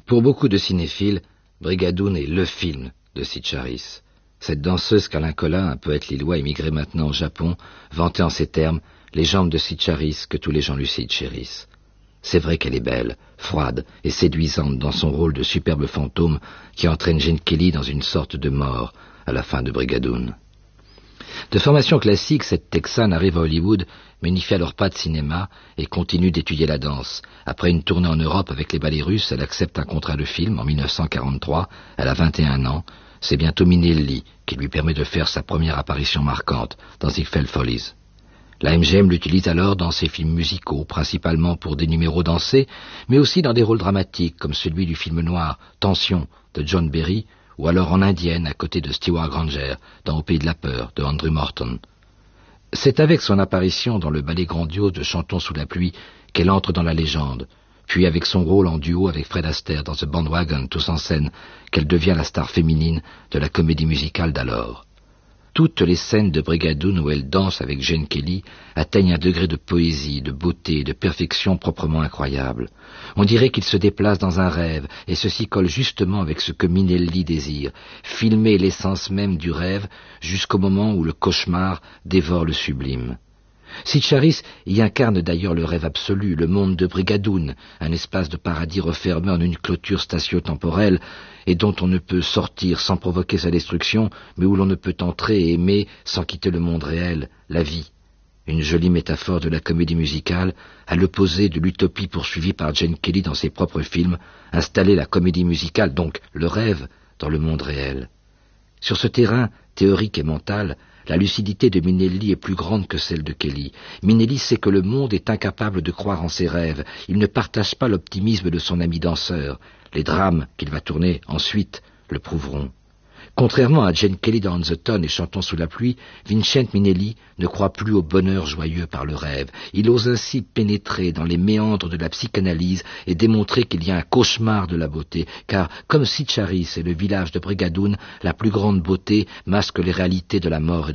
Pour beaucoup de cinéphiles, Brigadoun est le film de Cyd Charisse. Cette danseuse qu'Alain Collat, un poète lillois émigré maintenant au Japon, vantait en ces termes les jambes de Cyd Charisse que tous les gens lucides chérissent. C'est vrai qu'elle est belle, froide et séduisante dans son rôle de superbe fantôme qui entraîne Gene Kelly dans une sorte de mort à la fin de Brigadoun. De formation classique, cette Texane arrive à Hollywood, mais n'y fait alors pas de cinéma et continue d'étudier la danse. Après une tournée en Europe avec les ballets russes, elle accepte un contrat de film en 1943. Elle a 21 ans. C'est bientôt Minelli qui lui permet de faire sa première apparition marquante dans Ziegfeld Follies. La MGM l'utilise alors dans ses films musicaux, principalement pour des numéros dansés, mais aussi dans des rôles dramatiques comme celui du film noir Tension de John Berry, ou alors en indienne à côté de Stewart Granger dans Au pays de la peur de Andrew Morton. C'est avec son apparition dans le ballet grandiose de Chantons sous la pluie qu'elle entre dans la légende, puis avec son rôle en duo avec Fred Astaire dans The Bandwagon tous en scène qu'elle devient la star féminine de la comédie musicale d'alors. Toutes les scènes de Brigadoun où elle danse avec Gene Kelly atteignent un degré de poésie, de beauté, de perfection proprement incroyable. On dirait qu'il se déplace dans un rêve, et ceci colle justement avec ce que Minelli désire, filmer l'essence même du rêve jusqu'au moment où le cauchemar dévore le sublime. Cyd Charisse y incarne d'ailleurs le rêve absolu, le monde de Brigadoun, un espace de paradis refermé en une clôture spatio-temporelle et dont on ne peut sortir sans provoquer sa destruction, mais où l'on ne peut entrer et aimer sans quitter le monde réel, la vie. Une jolie métaphore de la comédie musicale, à l'opposé de l'utopie poursuivie par Gene Kelly dans ses propres films, installer la comédie musicale, donc le rêve, dans le monde réel. Sur ce terrain théorique et mental, la lucidité de Minelli est plus grande que celle de Kelly. Minelli sait que le monde est incapable de croire en ses rêves. Il ne partage pas l'optimisme de son ami danseur. Les drames qu'il va tourner ensuite le prouveront. Contrairement à Gene Kelly dans On the Ton et Chantons sous la pluie, Vincent Minelli ne croit plus au bonheur joyeux par le rêve. Il ose ainsi pénétrer dans les méandres de la psychanalyse et démontrer qu'il y a un cauchemar de la beauté, car, comme Cyd Charisse et le village de Brigadoun, la plus grande beauté masque les réalités de la mort